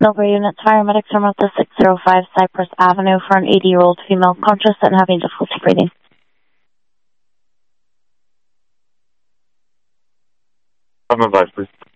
Nova units, paramedics are at the 605 Cypress Avenue for an 80-year-old female conscious and having difficulty breathing. I'm advised, please.